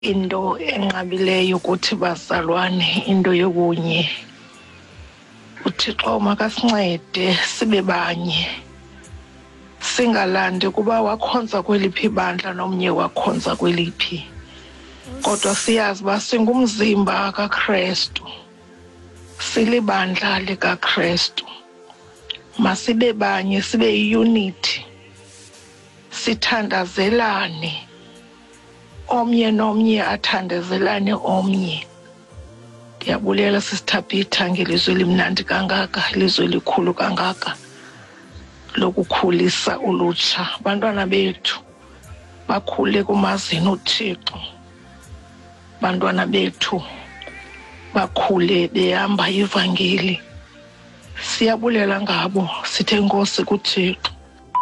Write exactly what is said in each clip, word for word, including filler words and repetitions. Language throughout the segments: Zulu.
into enqabileyo ukuthi bazalwane, into yokunye. uThixo makasincede sibe banye, singalandi kuba wakhonza kweliphi ibandla nomnye wakhonza kweliphi, kodwa siyazi uba singumzimba kaKrestu, silibandla likaKrestu. Masibe banye, sibe yi-unity, sithandazelane, omnye nomnye athandazelane omnye. Ndiyabulela sisithabitha ngelizwe elimnandi kangaka, ilizwe elikhulu kangaka lokukhulisa ulutsha. Bantwana bethu bakhule kumazini uThixo, bantwana bethu bakhule behamba ivangeli. Siyabulela ngabo, sithe inkosi kuThixo.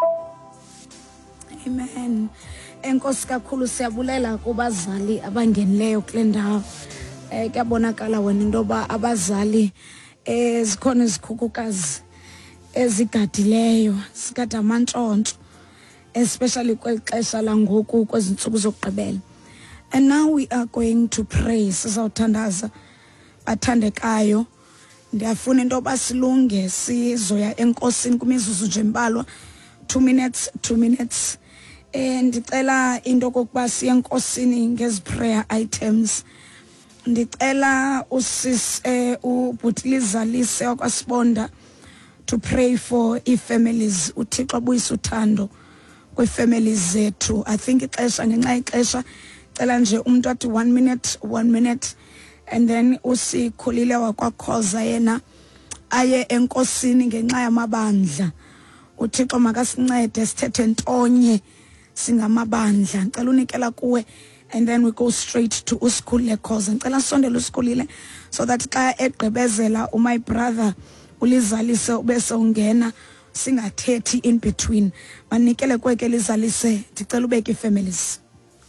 Amen. Enkosi kakhulu, siyabulela kubazali abangenileyo kule ndawo. Eh kuyabonakala wena intoba abazali ezikhona izikhukukazi ezigadileyo sikade amantshontsho, especially kweli xesha langoku kwezi ntsuku zokugqibela. And now we are going to pray. Sizawuthandaza bathandekayo. Ndiyafuna intoba silunge sizoya enkosini kumizuzu nje embalwa, two minutes two minutes. Eh ndicela into kokuba siye enkosini ngezi prayer items. Ndicela usis eh ubhutilizalise okwasibonda to pray for i-families. uThixo abuyise uthando kwi-families zethu. I think ixesha ngenxa ixesha cela nje umuntu athi one minute one minute, and then usikhulile wakwakhoza yena aye enkosini ngenxa yamabandla. uThixo makasincede sithethe ntonye singamabandla. Ngicela unikela kuwe, and then we go straight to usikhulile khoza. Ngicela sondele usikhulile so that xa egqibezela my brother ulizalise ubese ungena, singathethi in between. Manikele kweke lizalise, ndicela ubeke i-families.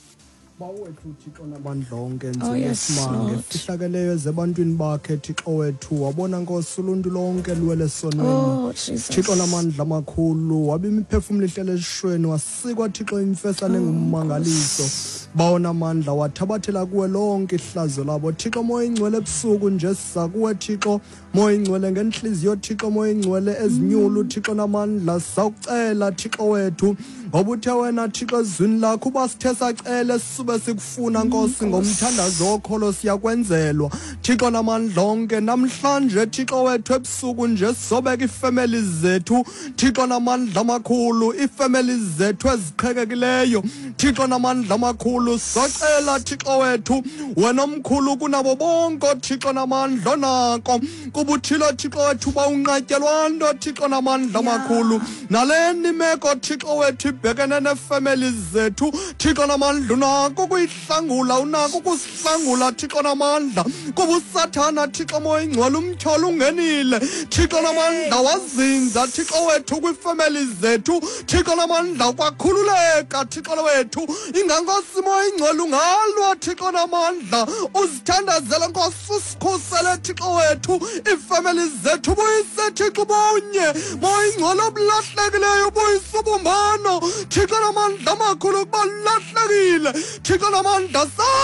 Bawethu Thixo namandla onke Oh, yes, nsimange Lord. fihlakeleyo ezebantwini bakhe Thixo wethu, wabona Nkosi uluntu lonke luwele sonweni. Oh, Jesus. Thixo namandla amakhulu, wabima imiphefumulo ihlele esishweni, wasikwa Thixo imfesane engummangaliso. Bawona amandla wathabathela kuwe lonke ihlazo labo Thixo. Moya ingcwele ebusuku nje siza kuwe Thixo, moya ingcwele ngenhliziyo Thixo, moya ingcwele ezinyulu Thixo namandla. Sawucela Thixo wethu ngoba uthe wena Thixo ezwini lakho uba sithe sacele sisube sikufuna Nkosi ngomthandazo okholo siyakwenzelwa Thixo namandla onke. Namhlanje Thixo wethu ebusuku nje sizobeka ii-families zethu Thixo namandla amakhulu, ii-families zethu eziqhekekileyo Thixo namandla amakhulu. Socela Thixo wethu wena omkhulu kunabo bonke Thixo namandla onako, kuba uthilo Thixo wethu uba unqatyelwa nto Thixo namandla amakhulu. Naleni meko Thixo wethu ibhekene nee-families zethu Thixo namandla unako ukuyihlangula, unako ukusihlangula Thixo namandla, kuba usathana Thixo moya ingcwele umtyholo ungenile Thixo namandla, wazinza Thixo wethu kwii-families zethu Thixo namandla. Kwakhululeka Thixo wethu, ingankosi moya ingcwele ungalwa Thixo namandla, uzithandazela Nkosi, usikhusele Thixo wethu ii-families zethu. Buyise Thixo ubunye, moya ingcwele obulahlekileyo buyise ubumbano Thixo namandla amakhulu kuba lahlekile Thixo namandla.